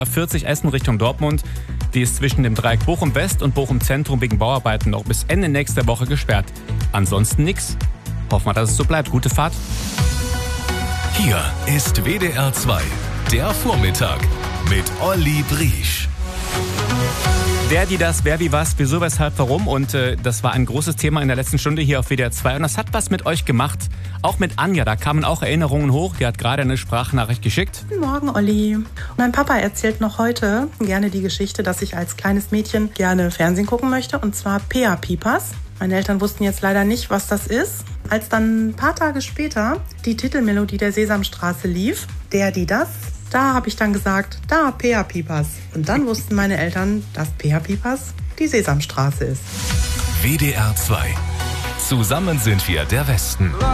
40 Essen Richtung Dortmund. Die ist zwischen dem Dreieck Bochum West und Bochum Zentrum wegen Bauarbeiten noch bis Ende nächster Woche gesperrt. Ansonsten nix. Hoffen wir, dass es so bleibt. Gute Fahrt. Hier ist WDR 2, der Vormittag mit Olli Briesch. Wer, die, das, wer, wie, was, wieso, weshalb, warum. Und das war ein großes Thema in der letzten Stunde hier auf WDR 2. Und das hat was mit euch gemacht. Auch mit Anja, da kamen auch Erinnerungen hoch. Die hat gerade eine Sprachnachricht geschickt. Guten Morgen, Olli. Mein Papa erzählt noch heute gerne die Geschichte, dass ich als kleines Mädchen gerne Fernsehen gucken möchte. Und zwar Pea Pipas. Meine Eltern wussten jetzt leider nicht, was das ist. Als dann ein paar Tage später die Titelmelodie der Sesamstraße lief, der, die, das, da habe ich dann gesagt, da, Pea Pipas. Und dann wussten meine Eltern, dass Pea Pipas die Sesamstraße ist. WDR 2. Zusammen sind wir der Westen.